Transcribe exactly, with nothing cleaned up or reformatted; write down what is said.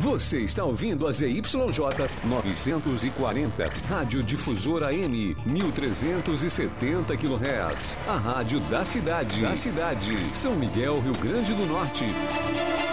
Você está ouvindo a Z Y J novecentos e quarenta, Rádio Difusora A M, mil trezentos e setenta quilohertz. A rádio da cidade, da cidade, São Miguel, Rio Grande do Norte.